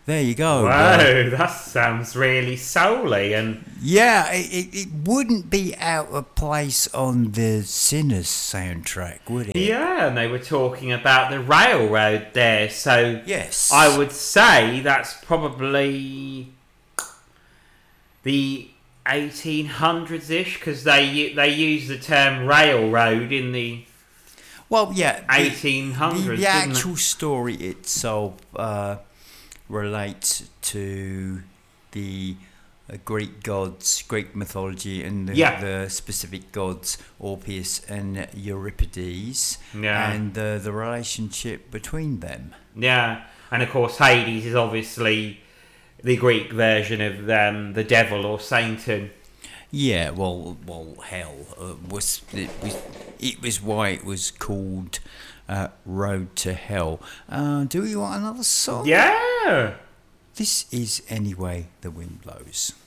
There you go. Whoa, that sounds really soul-y and Yeah, it wouldn't be out of place on the Sinners soundtrack, would it? yeah, and they were talking about the railroad there, so Yes. I would say that's probably the 1800s-ish, because they use the term railroad in the Well, yeah. 1800s, The didn't actual story itself relates to the Greek gods, Greek mythology, and Yeah. the specific gods Orpheus and Euripides, Yeah. and the relationship between them. Yeah, and of course Hades is obviously the Greek version of the devil or Satan. Yeah, well, hell it was why it was called Road to Hell. Do you want another song? Yeah. This is Anyway the Wind Blows.